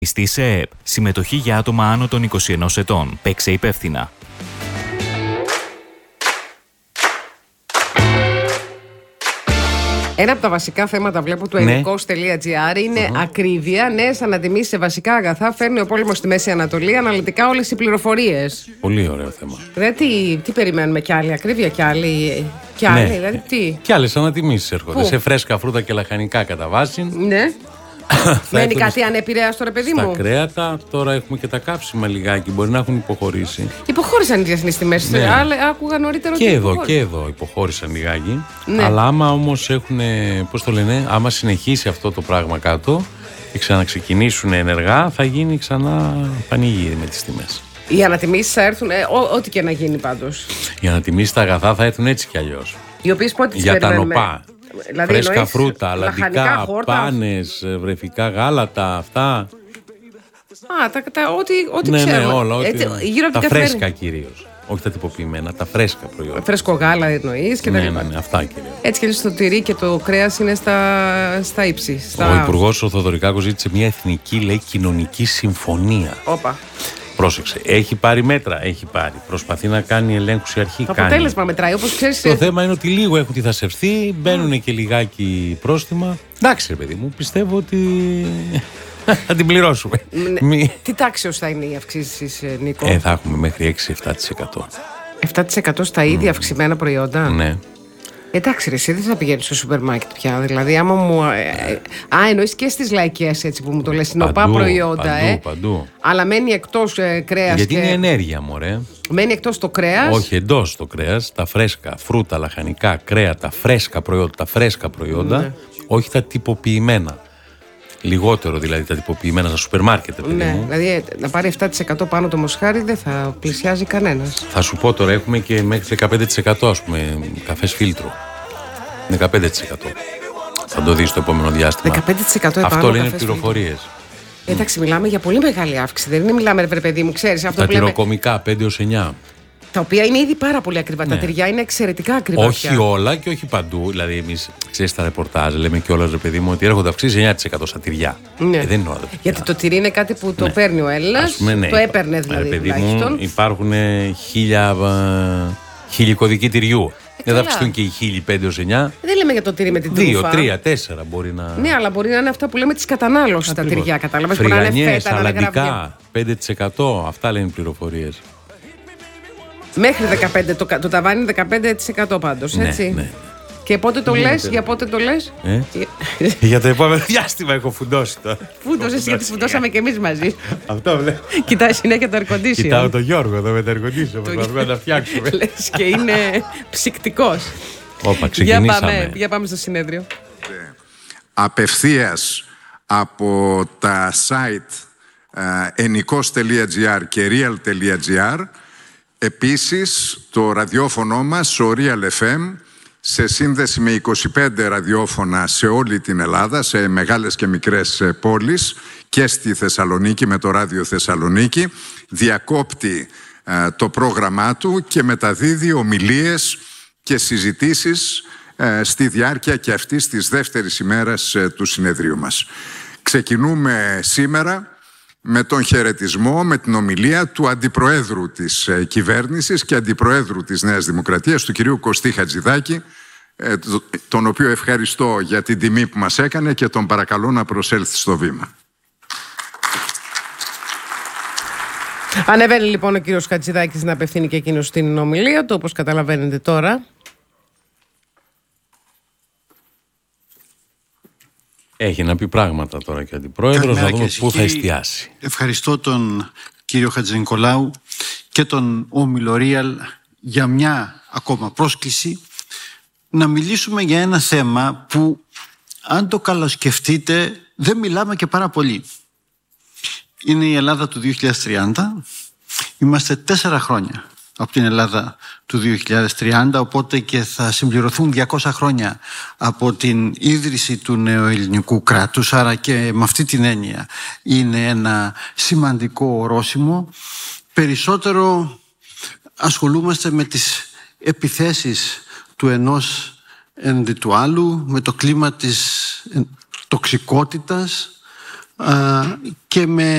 Στη ΣΕΕΠ. Συμμετοχή για άτομα άνω των 21 ετών. Παίξε υπεύθυνα. Ένα από τα βασικά θέματα, βλέπω, του ελληνικός.gr είναι ακρίβεια. Νέες ανατιμήσεις σε βασικά αγαθά. Φέρνει ο πόλεμος στη Μέση Ανατολή. Αναλυτικά όλες οι πληροφορίες. Πολύ ωραίο θέμα. Δηλαδή, τι περιμένουμε, κι άλλη ακρίβεια, κι άλλη. Ναι. Δηλαδή, τι. Κι άλλες ανατιμήσεις έρχονται. Πού? Σε φρέσκα φρούτα και λαχανικά κατά βάση. Ναι. Μένει κάτι ανεπηρέαστο, ρε παιδί μου. Στα κρέατα, τώρα έχουμε και τα κάψιμα λιγάκι. Μπορεί να έχουν υποχωρήσει. Υποχώρησαν οι διεθνείς τιμές. Ναι. Άκουγα νωρίτερα Και ότι. και εδώ υποχώρησαν λιγάκι. Ναι. Αλλά άμα όμως έχουν, πώς το λένε, άμα συνεχίσει αυτό το πράγμα κάτω και ξαναξεκινήσουν ενεργά, θα γίνει ξανά πανηγύρι με τις τιμές. Οι ανατιμήσεις θα έρθουν, ό,τι και να γίνει πάντως. Οι ανατιμήσεις στα αγαθά θα έρθουν έτσι κι αλλιώς. Οι οποίες πότε τις Για τα περιμένουμε? νοπά. Δηλαδή, Φρέσκα εννοείς φρούτα, λαχανικά, αλαντικά, χόρτα. πάνες, βρεφικά γάλατα, αυτά. Α, ό,τι Ναι, ξέρουμε. όλα. Γύρω από τα την φρέσκα καθημερινή. κυρίως. Όχι τα τυποποιημένα, τα φρέσκα προϊόντα. Φρέσκο γάλα εννοείς και τα λοιπά. Ναι, αυτά κυρίως. Έτσι και έτσι το τυρί και το κρέας είναι στα ύψη. Ο Υπουργός ο Θοδωρικάκος ζήτησε μια εθνική, λέει, κοινωνική συμφωνία. Όπα. Πρόσεξε. Έχει πάρει μέτρα, έχει πάρει. Προσπαθεί να κάνει ελέγχους η αρχή. Το αποτέλεσμα μετράει, όπως ξέρεις. Το θέμα είναι ότι λίγο έχουν θασευθεί, μπαίνουν και λιγάκι πρόστιμα. Εντάξει, ρε παιδί μου, πιστεύω ότι θα την πληρώσουμε. Τι τάξεως θα είναι οι αυξήσεις, Νίκο? Θα έχουμε μέχρι 6-7%. 7% στα ίδια αυξημένα προϊόντα. Ναι. Εντάξει, ρε, εσύ δεν θα πηγαίνεις στο σούπερ μάρκετ πια. Δηλαδή, άμα μου. Εννοείς και στις λαϊκές, έτσι που μου το λες, συνοπά προϊόντα. Παντού. Αλλά μένει εκτός κρέας. Γιατί είναι ενέργεια, μωρέ. Μένει εκτός το κρέας. Όχι, εντός το κρέας, τα φρέσκα, φρούτα, λαχανικά, κρέατα, φρέσκα προϊόντα, Ναι. όχι τα τυποποιημένα. Λιγότερο δηλαδή τα τυποποιημένα στα σούπερ μάρκετ. Ναι, δηλαδή να πάρει 7% πάνω το μοσχάρι δεν θα πλησιάζει κανένας. Θα σου πω τώρα, έχουμε και μέχρι 15% ας πούμε καφές φίλτρο. 15%. Θα το δεις στο επόμενο διάστημα. 15% επάνω. Αυτό λένε καφές πληροφορίες. Εντάξει, μιλάμε για πολύ μεγάλη αύξηση. Δεν είναι, μιλάμε, ρε παιδί μου, ξέρεις αυτό Τα που λέμε. τυροκομικά 5-9. Τα οποία είναι ήδη πάρα πολύ ακριβά. Ναι. Τα τυριά είναι εξαιρετικά ακριβά. Όχι πια. όλα και όχι παντού. Δηλαδή, εμείς ξέρεις τα ρεπορτάζ, λέμε κιόλας, ρε παιδί μου, ότι έρχονται αυξήσεις 9% στα τυριά. Ναι. Δεν είναι όλα τα τυριά. Γιατί το τυρί είναι κάτι που το παίρνει ο Έλληνας. Ναι, Το έπαιρνε δηλαδή. παιδί μου, Τουλάχιστον. υπάρχουν 1000 κωδικοί τυριού. Δεν θα αυξηθούν και οι 1000 5-9. Δεν λέμε για το τυρί με την 2, τρούφα. 3, 4 μπορεί να. Ναι, αλλά μπορεί να είναι αυτά που λέμε της κατανάλωσης τα τυριά. Κατάλαβες. Μπορεί να είναι Φρυγανιές, φέτα, να είναι γραβιά. αλαντικά, 5%. Αυτά λένε οι πληροφορίες. Μέχρι 15%. Το ταβάνι είναι 15% πάντως, έτσι. Ναι. Και πότε το λες, για πότε το λες? Για το επόμενο διάστημα έχω φουντώσει τώρα. Φούντωσες, γιατί φουντώσαμε κι εμείς μαζί. Αυτό βλέπω. Κοιτάει συνέχεια το air condition. Κοιτάω τον Γιώργο εδώ με το air condition. Προσπαθούμε να τα φτιάξουμε. Λες και είναι ψυκτικός. Όπα, ξεκινήσαμε. Για πάμε στο συνέδριο. Απευθείας από τα site ennikos.gr και real.gr. Επίσης το ραδιόφωνο μας, ο Real FM, σε σύνδεση με 25 ραδιόφωνα σε όλη την Ελλάδα, σε μεγάλες και μικρές πόλεις και στη Θεσσαλονίκη με το Ράδιο Θεσσαλονίκη, διακόπτει το πρόγραμμά του και μεταδίδει ομιλίες και συζητήσεις στη διάρκεια και αυτής της δεύτερης ημέρας του συνεδρίου μας. Ξεκινούμε σήμερα με τον χαιρετισμό, με την ομιλία του Αντιπροέδρου της Κυβέρνησης και Αντιπροέδρου της Νέας Δημοκρατίας, του κυρίου Κωστή Χατζηδάκη, τον οποίο ευχαριστώ για την τιμή που μας έκανε και τον παρακαλώ να προσέλθει στο βήμα. Ανεβαίνει λοιπόν ο κύριος Χατζηδάκης να απευθύνει και εκείνος την ομιλία του, όπως καταλαβαίνετε τώρα. Έχει να πει πράγματα τώρα και ο Αντιπρόεδρος, να δούμε πού θα εστιάσει. Ευχαριστώ τον κύριο Χατζηνικολάου και τον Όμιλο Real για μια ακόμα πρόσκληση να μιλήσουμε για ένα θέμα που, αν το καλοσκεφτείτε, δεν μιλάμε και πάρα πολύ. Είναι η Ελλάδα του 2030. Είμαστε 4 χρόνια από την Ελλάδα του 2030, οπότε και θα συμπληρωθούν 200 χρόνια από την ίδρυση του νεοελληνικού κράτους, άρα και με αυτή την έννοια είναι ένα σημαντικό ορόσημο. Περισσότερο ασχολούμαστε με τις επιθέσεις του ενός εναντί του άλλου, με το κλίμα της τοξικότητας, και με